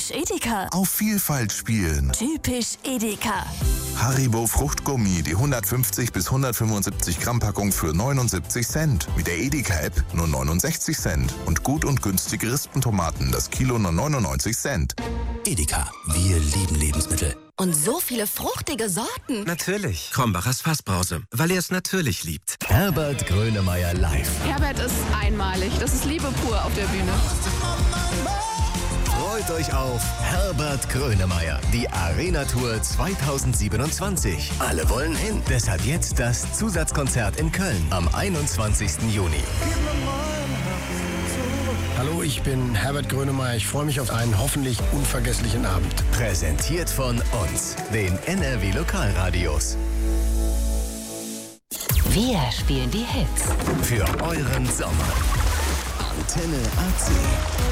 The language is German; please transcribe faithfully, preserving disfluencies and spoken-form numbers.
Typisch Edeka. Auf Vielfalt spielen. Typisch Edeka. Haribo Fruchtgummi, die hundertfünfzig bis hundertfünfundsiebzig Gramm Packung für neunundsiebzig Cent. Mit der Edeka-App nur neunundsechzig Cent. Und gut und günstige Rispentomaten, das Kilo nur neunundneunzig Cent. Edeka, wir lieben Lebensmittel. Und so viele fruchtige Sorten. Natürlich. Krombacher Fassbrause, weil er es natürlich liebt. Herbert Grönemeyer live. Herbert ist einmalig. Das ist Liebe pur auf der Bühne. Freut euch auf Herbert Grönemeyer, die Arena-Tour zweitausendsiebenundzwanzig. Alle wollen hin. Deshalb jetzt das Zusatzkonzert in Köln am einundzwanzigsten Juni. Hallo, ich bin Herbert Grönemeyer. Ich freue mich auf einen hoffentlich unvergesslichen Abend. Präsentiert von uns, den N R W Lokalradios. Wir spielen die Hits. Für euren Sommer. Antenne A C.